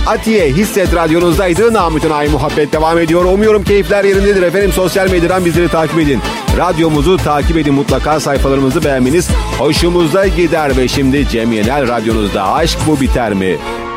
Atiye Hisset Radyonuzdaydı. Namütün Ay Muhabbet devam ediyor. Umuyorum keyifler yerindedir efendim. Sosyal medyadan bizleri takip edin. Radyomuzu takip edin mutlaka. Sayfalarımızı beğenmeniz hoşumuza gider. Ve şimdi Cem Yenel Radyonuzda. Aşk bu biter mi?